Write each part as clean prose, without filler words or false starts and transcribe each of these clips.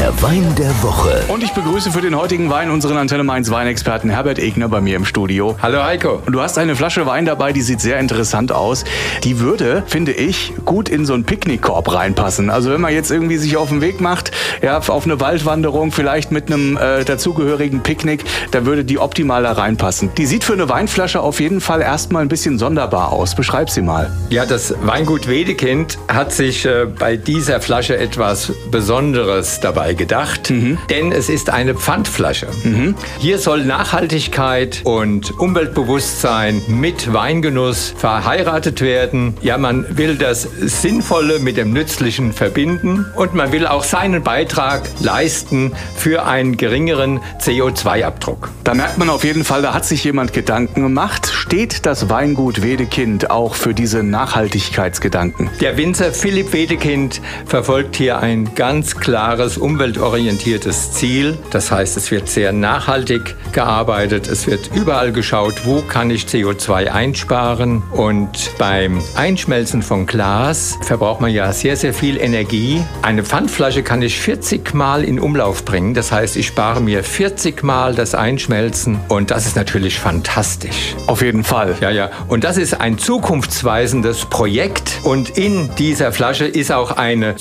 Der Wein der Woche. Und ich begrüße für den heutigen Wein unseren Antenne Mainz Weinexperten Herbert Egner bei mir im Studio. Hallo Heiko. Und du hast eine Flasche Wein dabei, die sieht sehr interessant aus. Die würde, finde ich, gut in so einen Picknickkorb reinpassen. Also wenn man jetzt irgendwie sich auf den Weg macht, ja, auf eine Waldwanderung, vielleicht mit einem dazugehörigen Picknick, da würde die optimal da reinpassen. Die sieht für eine Weinflasche auf jeden Fall erstmal ein bisschen sonderbar aus. Beschreib sie mal. Ja, das Weingut Wedekind hat sich bei dieser Flasche etwas Besonderes dabei gedacht, denn es ist eine Pfandflasche. Hier soll Nachhaltigkeit und Umweltbewusstsein mit Weingenuss verheiratet werden. Ja, man will das Sinnvolle mit dem Nützlichen verbinden und man will auch seinen Beitrag leisten für einen geringeren CO2-Abdruck. Da merkt man auf jeden Fall, da hat sich jemand Gedanken gemacht. Steht das Weingut Wedekind auch für diese Nachhaltigkeitsgedanken? Der Winzer Philipp Wedekind verfolgt hier ein ganz klares, umweltorientiertes Ziel. Das heißt, es wird sehr nachhaltig gearbeitet. Es wird überall geschaut, wo kann ich CO2 einsparen. Und beim Einschmelzen von Glas verbraucht man ja sehr, sehr viel Energie. Eine Pfandflasche kann ich 40 Mal in Umlauf bringen. Das heißt, ich spare mir 40 Mal das Einschmelzen. Und das ist natürlich fantastisch. Auf jeden Fall. Ja. Und das ist ein zukunftsweisendes Projekt. Und in dieser Flasche ist auch eine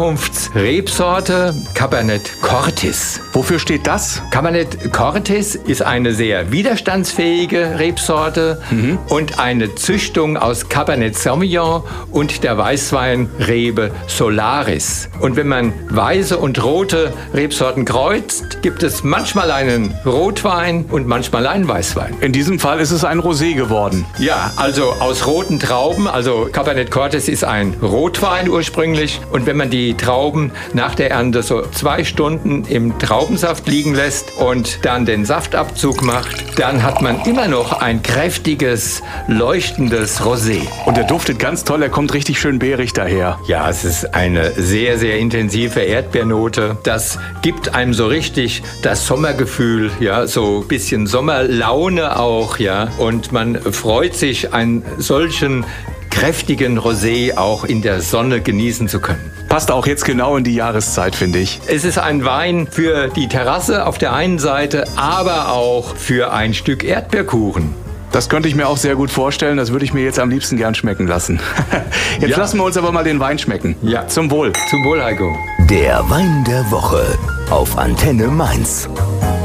Zukunftsrebsorte, Cabernet Cortis. Wofür steht das? Cabernet Cortis ist eine sehr widerstandsfähige Rebsorte und eine Züchtung aus Cabernet Sauvignon und der Weißweinrebe Solaris. Und wenn man weiße und rote Rebsorten kreuzt, gibt es manchmal einen Rotwein und manchmal einen Weißwein. In diesem Fall ist es ein Rosé geworden. Ja, also aus roten Trauben, also Cabernet Cortis ist ein Rotwein ursprünglich. Und wenn man die Trauben nach der Ernte so 2 Stunden im Traubensaft liegen lässt und dann den Saftabzug macht, dann hat man immer noch ein kräftiges, leuchtendes Rosé. Und der duftet ganz toll, er kommt richtig schön beerig daher. Ja, es ist eine sehr, sehr intensive Erdbeernote. Das gibt einem so richtig das Sommergefühl, ja, so ein bisschen Sommerlaune auch, ja. Und man freut sich, einen solchen kräftigen Rosé auch in der Sonne genießen zu können. Passt auch jetzt genau in die Jahreszeit, finde ich. Es ist ein Wein für die Terrasse auf der einen Seite, aber auch für ein Stück Erdbeerkuchen. Das könnte ich mir auch sehr gut vorstellen. Das würde ich mir jetzt am liebsten gern schmecken lassen. Jetzt lassen wir uns aber mal den Wein schmecken. Ja. Zum Wohl. Zum Wohl, Heiko. Der Wein der Woche auf Antenne Mainz.